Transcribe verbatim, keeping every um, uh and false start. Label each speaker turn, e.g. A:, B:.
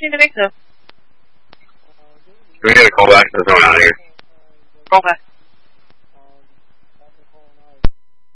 A: Washington, Victor.
B: Can we get a call back? There's no one out of here.
A: Okay.